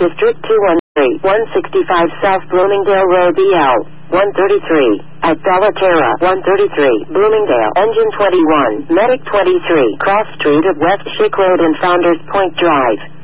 District 213, 165 South Bloomingdale Road BL 133. At Bellaterra 133, Bloomingdale, Engine 21, Medic 23, Cross Street of West Schick Road and Founders Point Drive.